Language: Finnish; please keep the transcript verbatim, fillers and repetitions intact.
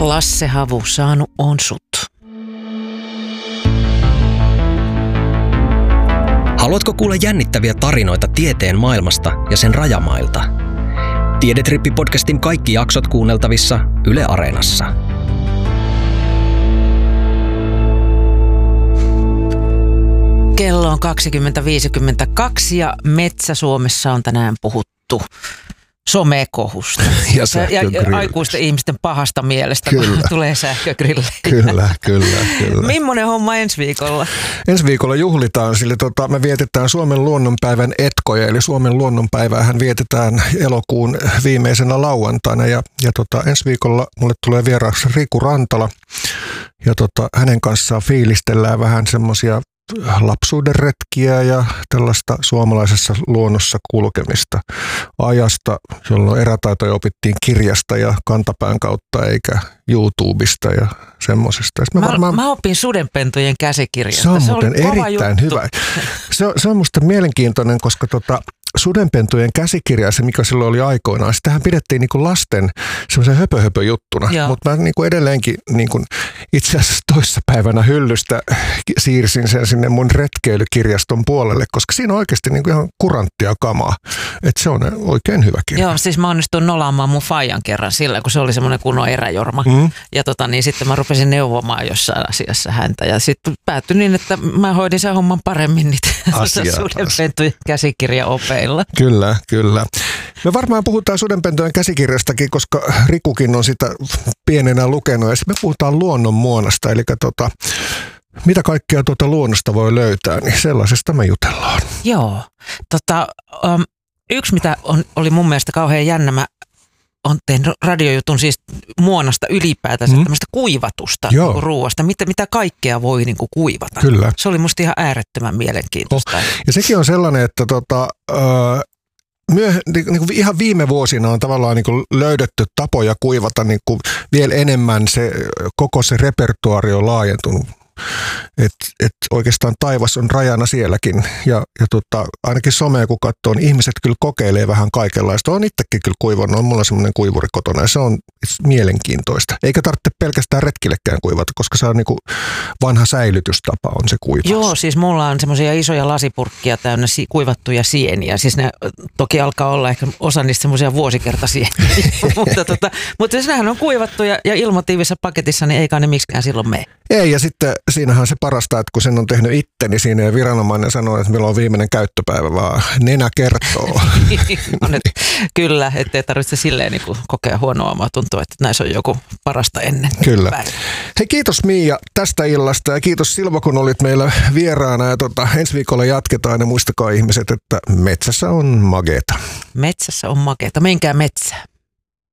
Lasse Havu saanut on sut. Haluatko kuulla jännittäviä tarinoita tieteen maailmasta ja sen rajamailta? Tiedetrippi-podcastin kaikki jaksot kuunneltavissa Yle Areenassa. Kello on kaksikymmentä viisikymmentäkaksi ja Metsä-Suomessa on tänään puhuttu somekohusta ja, ja, ja aikuisten ihmisten pahasta mielestä, kyllä. kun tulee sähkögrillejä. Kyllä, kyllä, kyllä. Millainen homma ensi viikolla? Ensi viikolla juhlitaan, sillä tota, me vietetään Suomen luonnonpäivän etkoja, eli Suomen luonnonpäiväähän vietetään elokuun viimeisenä lauantaina. Ja, ja tota, ensi viikolla mulle tulee vieraaksi Riku Rantala, ja tota, hänen kanssaan fiilistellään vähän semmoisia lapsuuden retkiä ja tällaista suomalaisessa luonnossa kulkemista ajasta, jolloin erätaitoja opittiin kirjasta ja kantapään kautta eikä YouTubesta ja semmoisesta. Mä, varmaan, mä opin sudenpentujen käsikirjasta. Se on se muuten erittäin juttu. Hyvä. Se on, se on musta mielenkiintoinen, koska tota, sudenpentujen käsikirja, se mikä silloin oli aikoinaan, sitähän pidettiin niin kuin lasten semmoisen höpö-höpö-juttuna, mutta mä niin kuin edelleenkin niin kuin itse asiassa toissapäivänä hyllystä siirsin sen sinne mun retkeilykirjaston puolelle, koska siinä on oikeasti niin kuin ihan kuranttia kamaa, että se on oikein hyvä kirja. Joo, siis mä onnistuin nolaamaan mun faijan kerran sillä, kun se oli semmoinen kunnon eräjorma, mm. ja tota, niin sitten mä rupesin neuvomaan jossain asiassa häntä, ja sitten päättyi niin, että mä hoidin sen homman paremmin niitä sudenpentujen käsikirjaopeja. Kyllä, kyllä. Me varmaan puhutaan sudenpentujen käsikirjastakin, koska Rikukin on sitä pienenä lukenut. Ja sitten me puhutaan luonnon muonasta, eli tota, mitä kaikkea tuota luonnosta voi löytää, niin sellaisesta me jutellaan. Joo. Tota, um, yksi, mitä on, oli mun mielestä kauhean jännä, mä on tehnyt radiojutun siis muonasta ylipäätänsä, mm. tämmöistä kuivatusta niin ruuasta. Mitä, mitä kaikkea voi niin kuin kuivata. Kyllä. Se oli musta ihan äärettömän mielenkiintoista. Oh. Ja sekin on sellainen, että tota, äh, myö, niin kuin ihan viime vuosina on tavallaan niin kuin löydetty tapoja kuivata niin kuin vielä enemmän. Se, koko se repertuaari on laajentunut. Että et oikeastaan taivas on rajana sielläkin ja, ja tota, ainakin somea kun katsoo, niin ihmiset kyllä kokeilee vähän kaikenlaista. On itsekin kyllä kuivannut, on mulla semmoinen kuivuri kotona ja se on mielenkiintoista. Eikä tarvitse pelkästään retkillekään kuivata, koska se on niinku vanha säilytystapa on se kuivaus. Joo, siis mulla on semmoisia isoja lasipurkkia täynnä si- kuivattuja sieniä. Siis ne toki alkaa olla ehkä osa niistä semmoisia vuosikertasieniä, mutta, tota, mutta jos nehän on kuivattu ja, ja ilmoitiivisessa paketissa, niin eikä ne miksikään silloin mene. Ei, ja sitten siinähän se parasta, että kun sen on tehnyt itse, niin siinä ei viranomainen sanoo, että meillä on viimeinen käyttöpäivä, vaan nenä kertoo. no, nyt, kyllä, ettei tarvitse silleen niin kuin kokea huonoa omaa tuntua, että näissä on joku parasta ennen. Kyllä. Päivä. Hei, kiitos Miia tästä illasta ja kiitos Silva, kun olit meillä vieraana. Ja tota, ensi viikolla jatketaan ja muistakaa ihmiset, että metsässä on mageeta. Metsässä on mageeta. Menkää metsään.